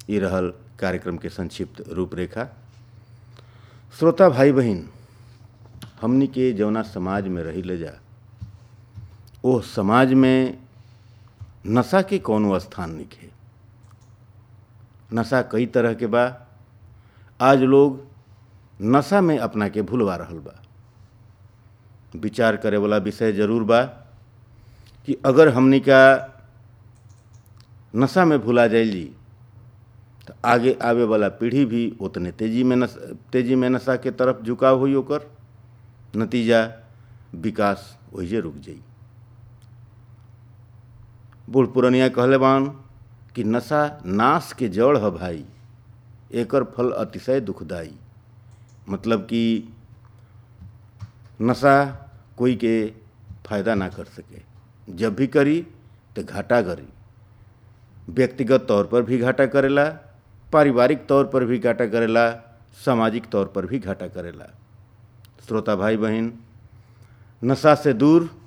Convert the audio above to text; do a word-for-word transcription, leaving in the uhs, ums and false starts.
ये रहल कार्यक्रम के संक्षिप्त रूपरेखा। श्रोता भाई बहन, हमनी के जौना समाज में रही ले जा ओ समाज में नशा के कौनो स्थान नहीं। नशा कई तरह के बा। आज लोग नशा में अपना के भूलवा रहल बा। विचार करे वाला विषय जरूर बा कि अगर हमनी का नशा में भुला जाइली तो आगे आवे वाला पीढ़ी भी उतने तेजी में नशा तेजी में नशा के तरफ झुकाव हुई, ओकर नतीजा विकास वही रुक जाई। बूढ़ पुरनिया कहले बान कि नशा नाश के जड़ है भाई, एकर फल अतिशय दुखदाई। मतलब कि नशा कोई के फायदा ना कर सके, जब भी करी तो घाटा करी। व्यक्तिगत तौर पर भी घाटा करेला, पारिवारिक तौर पर भी घाटा करेला, सामाजिक तौर पर भी घाटा करेला। श्रोता भाई बहन, नशा से दूर